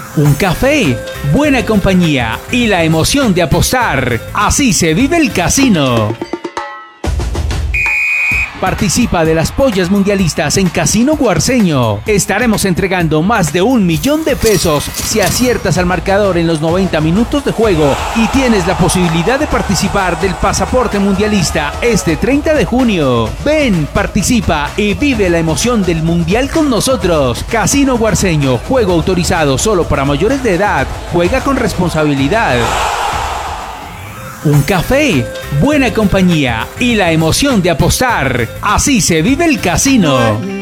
Un café, buena compañía y la emoción de apostar. Así se vive el casino. Participa de las pollas mundialistas en Casino Guarceño. Estaremos entregando más de 1 millón de pesos si aciertas al marcador en los 90 minutos de juego y tienes la posibilidad de participar del pasaporte mundialista este 30 de junio. Ven, participa y vive la emoción del mundial con nosotros. Casino Guarceño, juego autorizado solo para mayores de edad. Juega con responsabilidad. Un café, buena compañía y la emoción de apostar. Así se vive el casino.